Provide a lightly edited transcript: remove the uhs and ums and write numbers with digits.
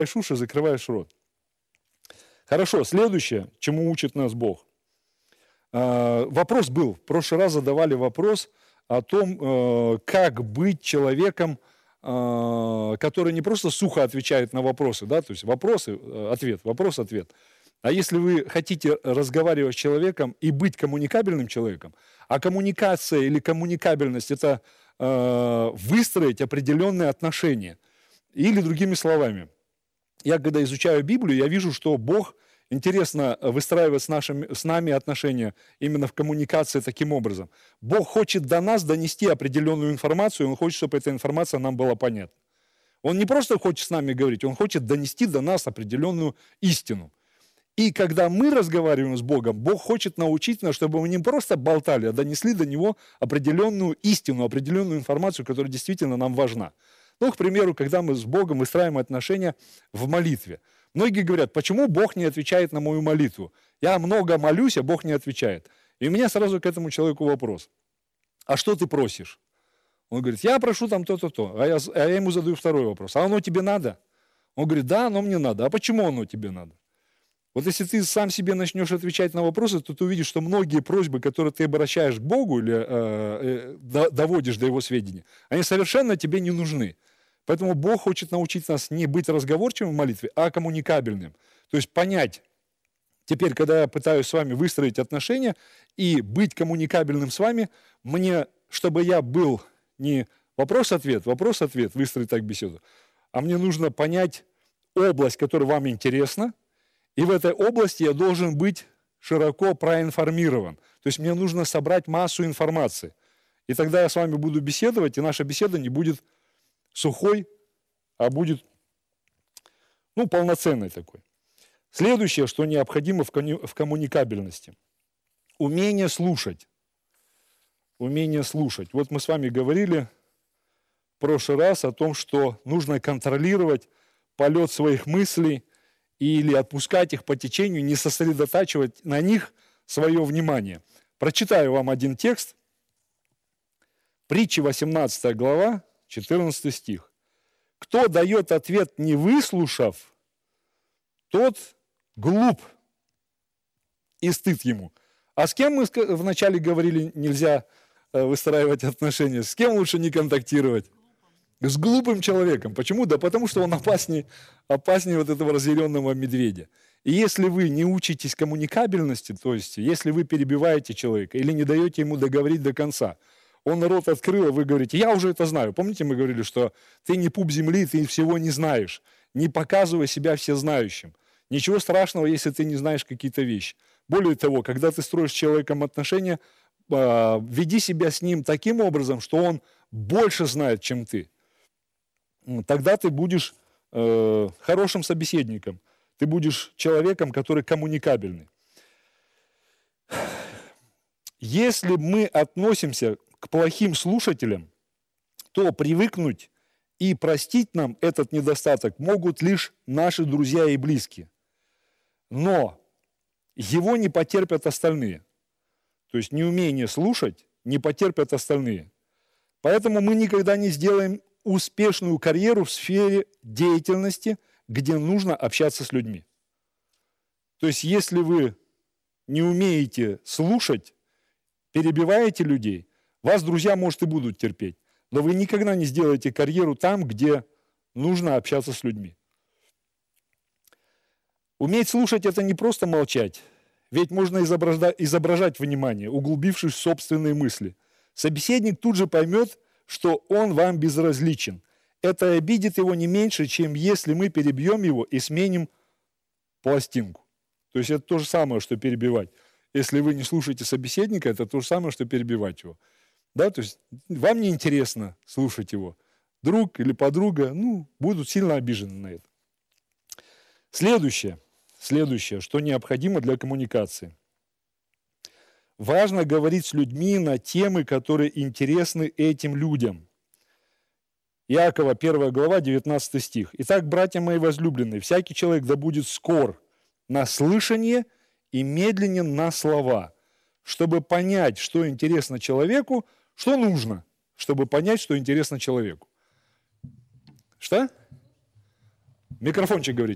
уши, закрываешь рот. Хорошо, следующее, чему учит нас Бог. Вопрос был, в прошлый раз задавали вопрос о том, как быть человеком, который не просто сухо отвечает на вопросы, да, то есть вопросы, ответ, вопрос-ответ. А если вы хотите разговаривать с человеком и быть коммуникабельным человеком, а коммуникация или коммуникабельность – это выстроить определенные отношения. Или другими словами, я когда изучаю Библию, я вижу, что Бог интересно выстраивает с нами отношения именно в коммуникации таким образом. Бог хочет до нас донести определенную информацию, Он хочет, чтобы эта информация нам была понятна. Он не просто хочет с нами говорить, Он хочет донести до нас определенную истину. И когда мы разговариваем с Богом, Бог хочет научить нас, чтобы мы не просто болтали, а донесли до Него определенную истину, определенную информацию, которая действительно нам важна. Ну, к примеру, когда мы с Богом выстраиваем отношения в молитве. Многие говорят, почему Бог не отвечает на мою молитву? Я много молюсь, а Бог не отвечает. И у меня сразу к этому человеку вопрос. А что ты просишь? Он говорит, я прошу там то-то, то. А я ему задаю второй вопрос. А оно тебе надо? Он говорит, да, оно мне надо. А почему оно тебе надо? Вот если ты сам себе начнешь отвечать на вопросы, то ты увидишь, что многие просьбы, которые ты обращаешь к Богу или доводишь до Его сведения, они совершенно тебе не нужны. Поэтому Бог хочет научить нас не быть разговорчивым в молитве, а коммуникабельным. То есть понять, теперь, когда я пытаюсь с вами выстроить отношения и быть коммуникабельным с вами, мне, чтобы я был не вопрос-ответ, выстроить так беседу, а мне нужно понять область, которая вам интересна, и в этой области я должен быть широко проинформирован. То есть мне нужно собрать массу информации. И тогда я с вами буду беседовать, и наша беседа не будет сухой, а будет полноценной такой. Следующее, что необходимо в коммуникабельности. Умение слушать. Умение слушать. Вот мы с вами говорили в прошлый раз о том, что нужно контролировать полет своих мыслей, или отпускать их по течению, не сосредотачивать на них свое внимание. Прочитаю вам один текст. Притчи 18 глава, 14 стих. «Кто дает ответ, не выслушав, тот глуп, и стыд ему». А с кем мы вначале говорили, нельзя выстраивать отношения? С кем лучше не контактировать? С глупым человеком. Почему? Да потому что он опаснее вот этого разъяренного медведя. И если вы не учитесь коммуникабельности, то есть если вы перебиваете человека или не даете ему договорить до конца, он рот открыл, а вы говорите, я уже это знаю. Помните, мы говорили, что ты не пуп земли, ты всего не знаешь. Не показывай себя всезнающим. Ничего страшного, если ты не знаешь какие-то вещи. Более того, когда ты строишь с человеком отношения, веди себя с ним таким образом, что он больше знает, чем ты. Тогда ты будешь хорошим собеседником, ты будешь человеком, который коммуникабельный. Если мы относимся к плохим слушателям, то привыкнуть и простить нам этот недостаток могут лишь наши друзья и близкие. Но его не потерпят остальные. То есть неумение слушать не потерпят остальные. Поэтому мы никогда не сделаем успешную карьеру в сфере деятельности, где нужно общаться с людьми. То есть, если вы не умеете слушать, перебиваете людей, вас друзья, может, и будут терпеть, но вы никогда не сделаете карьеру там, где нужно общаться с людьми. Уметь слушать – это не просто молчать, ведь можно изображать внимание, углубившись в собственные мысли. Собеседник тут же поймет, что он вам безразличен. Это обидит его не меньше, чем если мы перебьем его и сменим пластинку. То есть это то же самое, что перебивать. Если вы не слушаете собеседника, это то же самое, что перебивать его. Да, то есть вам не интересно слушать его. Друг или подруга, будут сильно обижены на это. Следующее, что необходимо для коммуникации. Важно говорить с людьми на темы, которые интересны этим людям. Иакова, 1 глава, 19 стих. «Итак, братья мои возлюбленные, всякий человек да будет скор на слышание и медленен на слова, чтобы понять, что интересно человеку, что нужно, чтобы понять, что интересно человеку». Что? Микрофончик говорит.